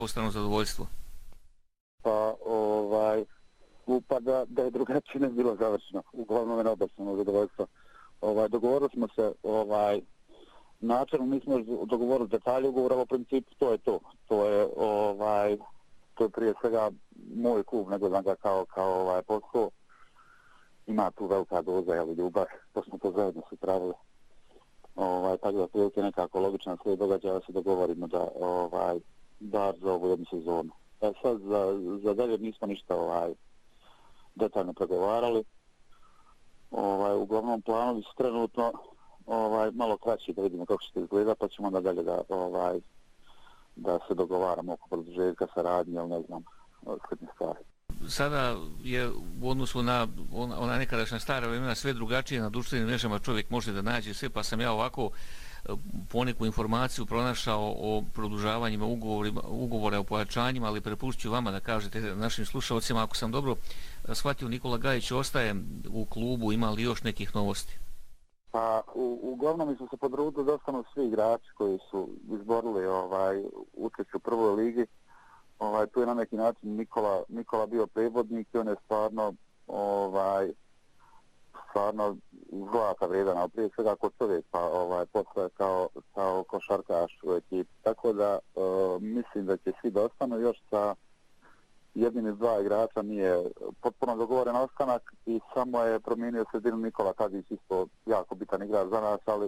obostrano zadovoljstvo? Pa, upada da je drugačije ne bilo završeno. Uglavnom je na obostrano zadovoljstvo. Dogovorili smo se, načelno nismo dogovorili detalje ugovora, ali u principu to je to. To je prije svega moj klub, nego znam ga kao posao. Ima tu velika doza, ljubav, to smo to zajedno se pravili. Tako da prilike nekako logično sve događaja se dogovorimo da za ovu jednu sezonu. Sad za dalje nismo ništa detaljno pregovarali. Uglavnom planovi su trenutno malo kraći da vidimo kako će to izgleda, pa ćemo onda dalje da se dogovaramo oko produžetka saradnje, ili ne znam, slične stvari. Sada je u odnosu na ona nekadašnja stara vremena sve drugačije, na društvenim mrežama čovjek može da nađe sve, pa sam ja ovako poneku informaciju pronašao o produžavanjima ugovora o pojačanjima, ali prepušću vama da kažete našim slušalcima, ako sam dobro shvatio, Nikola Gajić ostaje u klubu, ima li još nekih novosti? Pa, uglavnom mi smo se potrudili da ostanu svi igrači koji su izborili učešće u prvoj ligi. Tu je na neki način Nikola bio predvodnik i on je stvarno zlata vredan, ali prije svega kod čovjek, pa postoje kao košarkaš u ekipi. Tako da mislim da će svi da ostanu, još sa jednim iz dva igrača nije potpuno dogovoren ostanak i samo je promijenio sredinu Nikola Tadić, isto jako bitan igrač za nas, ali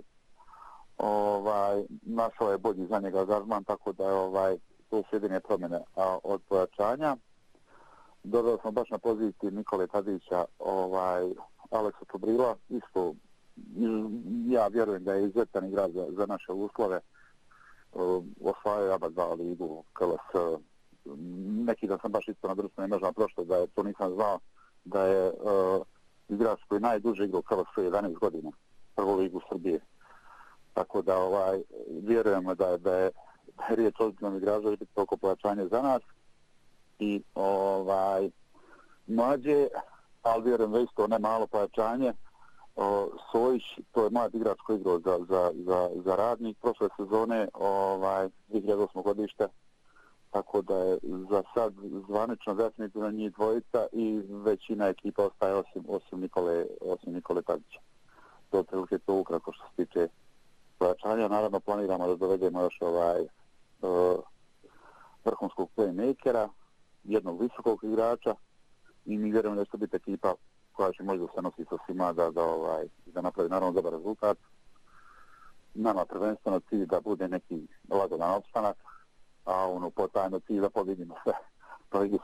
našao je bolji za njega angažman, tako da je to su jedine promjene od pojačanja. Dodali smo baš na poziciji Nikole Tadića Aleksa Tobrila, isto ja vjerujem da je izuzetan igrač za naše uslove. Osvajao Aba 2 ligu, KLS. Neki da sam baš isto na društvenim mrežama prošlo, da je to nisam znao, da je igrač koji najduže igrao KLS 11 godina, prvu ligu Srbije. Tako da vjerujemo da je riječ o ozbiljnom igraču, da će biti toliko pojačanje za nas. I mlađe, ali vjerujem da isto ne malo pojačanje. Sojić, to je mlad igrač koji igrao za Radnik prošle sezone, 2008. godište. Tako da je za sad zvanično definitivno njih dvojica i većina ekipa ostaje osim Nikole Tadića. To je prilike to ukratko što se tiče pojačanja. Naravno planiramo da dovedemo još vrhunskog playmakera, jednog visokog igrača i mi vjerujemo da će to biti ekipa koja će možda se nositi sa svima da napravi naravno dobar rezultat. Nama prvenstveno cilj da bude neki lagodan opstanak, a potajno cilj da pobedimo sve. To vidimo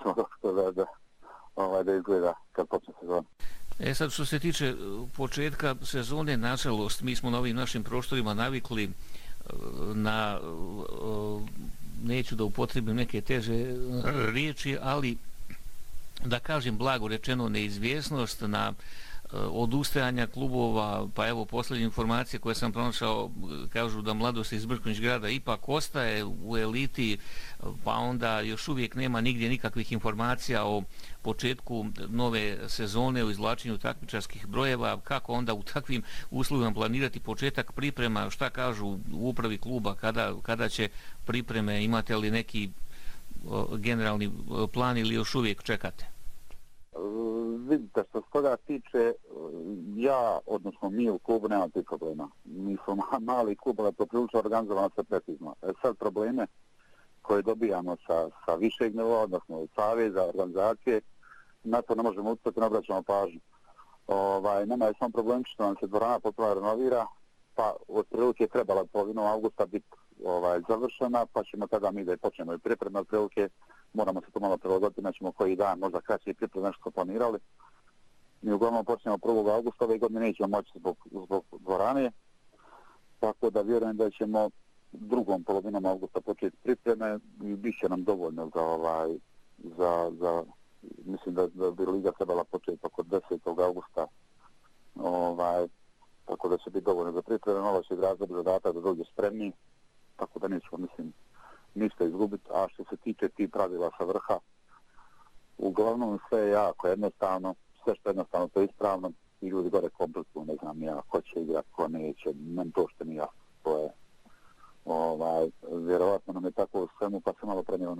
da izgleda kad počne sezona. Sad što se tiče početka sezone, nažalost, mi smo na ovim našim prostorima navikli na, neću da upotrebim neke teže riječi, ali da kažem blago rečeno neizvjesnost, na odustajanja klubova, pa evo posljednje informacije koje sam pronašao kažu da Mladost iz Bršković grada ipak ostaje u eliti, pa onda još uvijek nema nigdje nikakvih informacija o početku nove sezone, o izvlačenju takmičarskih brojeva, kako onda u takvim uslovima planirati početak priprema, šta kažu u upravi kluba, kada će pripreme, imate li neki generalni plan ili još uvijek čekate? Vidite, što se toga tiče, odnosno mi u klubu nema tih problema. Mi smo mali klub, ali poprilično organizovano sve precizno. Sad probleme koje dobijamo sa višeg nivoa, odnosno saveza, organizacije, na to ne možemo utjecati, ne obraćamo pažnju. Nama je samo problem što nam se dvorana potpuno renovira, pa od prilike trebala polovinom avgusta biti završena, pa ćemo tada mi da je počnemo i pripreme od prilike. Moramo se to malo prilagoditi, nećemo koji dan, možda kraće pripreme nešto što planirali. Mi uglavnom počnemo 1. augusta, ove godine nećemo moći zbog dvorane, tako da vjerujem da ćemo drugom polovinom augusta početi pripreme i bit će nam dovoljno za mislim da bi liga trebala početi oko 10. augusta, tako da će biti dovoljno za pripreme, malo će igrati zadatak da dođe spremni, tako da nećemo, mislim, ništa izgubiti. A što se tiče tih pravila sa vrha, uglavnom sve je jako jednostavno, sve što je jednostavno to je ispravno i ljudi gore komplikuju, ne znam ja, ko će igrati, ko neće, meni to što nije jasno, to je vjerovatno nam je tako u svemu, pa se malo prenijelo